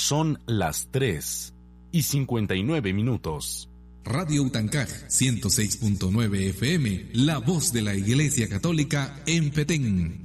Son las 3:59. Radio Utancaj 106.9 FM, la voz de la Iglesia Católica en Petén.